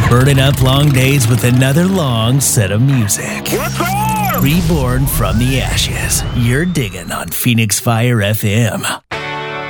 Burning up long days with another long set of music. What's up? Reborn from the ashes. You're digging on Phoenix Fire FM.